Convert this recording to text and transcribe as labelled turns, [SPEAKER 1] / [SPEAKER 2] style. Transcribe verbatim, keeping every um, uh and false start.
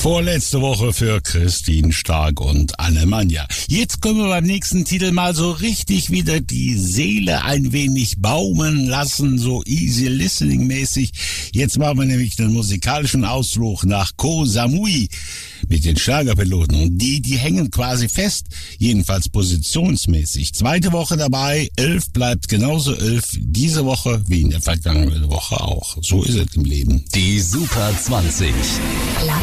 [SPEAKER 1] Vorletzte Woche für Christine Stark und Alemannia. Jetzt können wir beim nächsten Titel mal so richtig wieder die Seele ein wenig baumeln lassen, so easy listening mäßig. Jetzt machen wir nämlich den musikalischen Ausflug nach Koh Samui mit den Schlagerpiloten. Und die, die hängen quasi fest, jedenfalls positionsmäßig. Zweite Woche dabei, elf bleibt genauso elf diese Woche wie in der vergangenen Woche auch. So ist es im Leben.
[SPEAKER 2] Die Super zwanzig.